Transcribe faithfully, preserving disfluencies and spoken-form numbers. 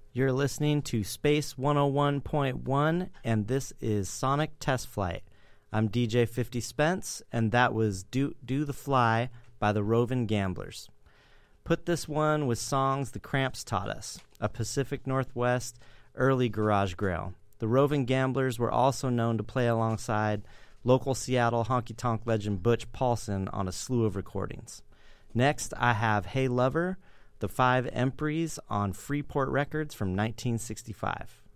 You're listening to Space one oh one point one, and this is Sonic Test Flight. I'm D J fifty Spence, and that was Do, Do the Fly by the Rovin' Gamblers. Put this one with songs the Cramps taught us, a Pacific Northwest early garage grail. The Rovin' Gamblers were also known to play alongside local Seattle honky-tonk legend Butch Paulson on a slew of recordings. Next, I have Hey Lover, the Five Emprys on Freeport Records from nineteen sixty-five.